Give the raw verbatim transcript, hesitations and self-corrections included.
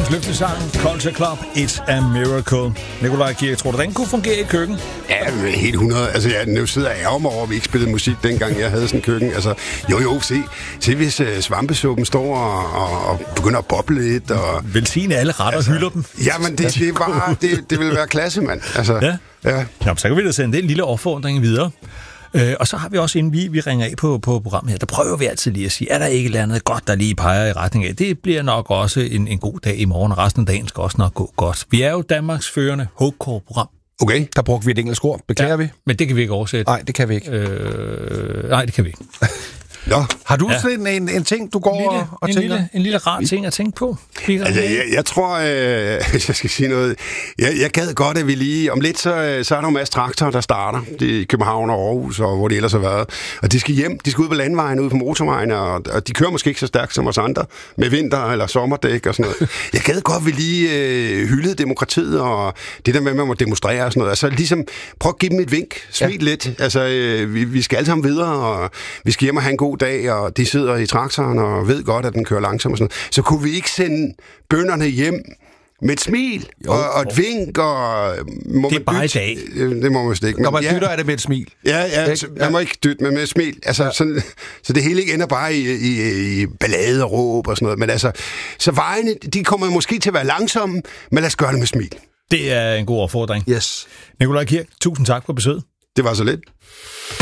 Dagens løftesang, Culture Club, It's a Miracle. Nikolaj Kirk, tror du, den kunne fungere i køkken? Ja, men helt hundrede. Altså, jeg nu sidder jeg ærger mig over, at vi ikke spillede musik, dengang jeg havde sådan en køkken. Altså, jo jo, se, se hvis uh, svampesuppen står og, og, og begynder at boble lidt. Og, velsigne alle retter altså, og hylder dem. Jamen, det, det, bare, det, det vil være klasse, mand. Altså, ja. Ja. Jamen, så kan vi da sende den lille opfordring videre. Øh, og så har vi også, inden vi, vi ringer af på, på programmet her, der prøver vi altid lige at sige, er der ikke et eller andet godt, der lige peger i retning af? Det bliver nok også en, en god dag i morgen, og resten af dagen skal også nok gå godt. Vi er jo Danmarks førende hardcore-program. Okay, der brugte vi et engelsk ord. Beklager ja, vi? Men det kan vi ikke oversætte. Nej, det kan vi ikke. Øh, nej, det kan vi ikke. Nå. Har du ja. sådan en, en ting, du går en lille, og en tænker? Lille, en lille rar ting at tænke på. Altså, jeg, jeg tror, øh, hvis jeg skal sige noget, jeg, jeg gad godt, at vi lige, om lidt, så, så er der en masse traktorer, der starter i København og Aarhus, og hvor det ellers har været. Og de skal hjem, de skal ud på landvejen, ud på motorvejen, og, og de kører måske ikke så stærkt som os andre, med vinter- eller sommerdæk og sådan noget. Jeg gad godt, at vi lige øh, hyldede demokratiet, og det der med, at man må demonstrere og sådan noget. Altså ligesom, prøv at give dem et vink, smil ja. lidt. Altså, øh, vi, vi skal alle sammen videre, og vi skal hjem og have en god dag, og de sidder i traktoren og ved godt, at den kører langsomt og sådan noget. Så kunne vi ikke sende bønderne hjem med et smil jo, og, og et vink, og må det er man bare dytte? i dag. Det må man ikke. Men når man ja. dytter, er det med et smil. Ja, ja, så, man må ikke dytte, men med et smil. Altså, ja. sådan, så det hele ikke ender bare i, i, i ballade og råb og sådan noget. Men altså, så vejene, de kommer måske til at være langsomme, men lad os gøre det med smil. Det er en god opfordring. Yes. Nikolaj Kirk, tusind tak for besøget. Det var så lidt.